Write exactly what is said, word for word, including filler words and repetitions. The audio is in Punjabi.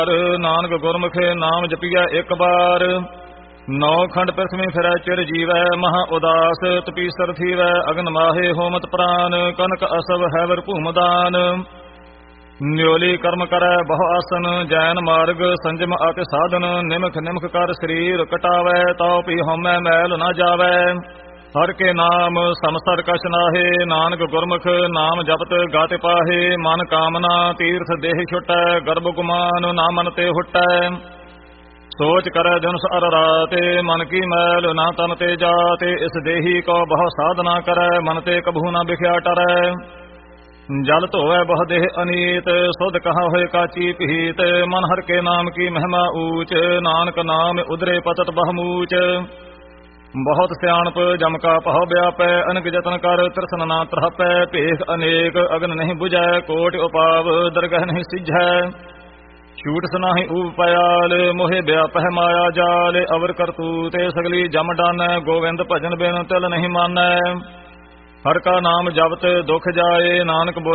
ਨਾਨਕ ਗੁਰਮੁਖੇ ਨਾਮ ਜਪੀਐ ਇੱਕ ਬਾਰ। ਨੌ ਖੰਡ ਪ੍ਰਥਮੇ ਫਿਰੈ ਚਿਰ ਜੀਵੈ ਮਹਾ ਉਦਾਸ ਤਪੀਸਰ ਥੀਵੈ ਅਗਨ ਮਾਹੇ ਹੋਮਤ ਪ੍ਰਾਨ ਕਨਕ ਅਸਵ ਹੈਵਰ ਭੂਮਦਾਨ। ਨਿਉਲੀ ਕਰਮ ਕਰੈ ਬਹੁ ਆਸਨ ਜੈਨ ਮਾਰਗ ਸੰਜਮ ਅਤਿ ਸਾਧਨ ਨਿਮਖ ਨਿਮਖ ਕਰ ਸਰੀਰ ਕਟਾਵੈ ਤਉ ਪੀ ਹਉਮੈ ਮੈਲ ਨ ਜਾਵੈ। ਹਰ ਕੇ ਨਾਮ ਸੰਸਰ ਕਛ ਨਾਹੇ ਨਾਨਕ ਗੁਰਮੁਖ ਨਾਮ ਜਪਤ ਗਾਤੇ ਪਾਹੇ। ਮਨ ਕਾਮਨਾ ਤੀਰਥ ਦੇਹ ਛੁਟੈ ਗਰਭ ਗੁਮਾਨ ਨਾ ਮਨ ਤੇ ਹੁਟੈ। ਸੋਚ ਕਰੈ ਦਿਨਸ ਅਰ ਰਾਤੇ ਮਨ ਕੀ ਮੈਲ ਨਾ ਤਨ ਤੇ ਜਾਤੇ। ਇਸ ਦੇਹੀ ਕੋ ਬਹੁ ਸਾਧਨਾ ਕਰੈ ਮਨ ਤੇ ਕਬਹੂ ਨਾ ਬਿਖਿਆ ਟਰੈ। ਜਲ ਧੋਵੈ ਬਹੁ ਦੇਹ ਅਨੀਤ ਸੁਧ ਕਹਾ ਹੋਏ ਕਾਚੀ ਪੀਤ। ਮਨ ਹਰ ਕੇ ਨਾਮ ਕੀ ਮਹਿਮਾ ਊਚ ਨਾਨਕ ਨਾਮ ਉਦਰੇ ਪਤਤ ਬਹਮੂਚ। ਬਹੁਤ ਸਿਆਣਪ ਜਮ ਕਾ ਪਹੁ ਵਿਆਪੈ ਅਨਕ ਜਤਨ ਕਰ ਤ੍ਰਿਸ਼ਨ ਨਾ ਤ੍ਰਹਪੈ। ਭੇਖ ਅਨੇਕ ਅਗਨ ਨਹੀਂ ਬੁਝੈ ਕੋਟਿ ਉਪਾਵ ਦਰਗਹ ਨਹੀਂ ਸਿਝੈ। ਛੂਟ ਸਨਾਹੀ ਊਪ ਪਿਆਲ ਮੋਹਿ ਵਿਆਪਹਿ ਮਾਇਆ ਜਾਲ। ਅਵਰ ਕਰਤੂਤੇ ਸਗਲੀ ਜਮ ਡਾਨੈ ਗੋਵਿੰਦ ਭਜਨ ਬਿਨ ਤਿਲ ਨਹੀਂ ਮਾਨੈ। ਹਰ ਕਾ ਨਾਮ ਜਪਤ ਦੁਖ ਜਾਏ ਨਾਨਕ